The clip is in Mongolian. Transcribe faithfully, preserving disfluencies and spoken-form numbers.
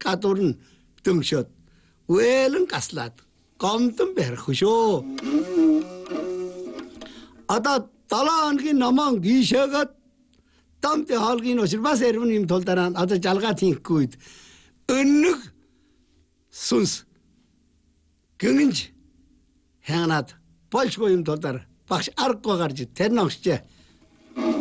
гадуур нь дөнгөшөөд вэлэн гаслаад гомдон барих шүү. Одоо долоо хоногийн номон гişээгээд тамт хаалгийн очир бас эрвэн юм тул дараа одоо жалгаа тийхгүй үед өнөг сүнс гэнж хянаад большгүй юм тул дараа багш аргагүй гарч тэр ногч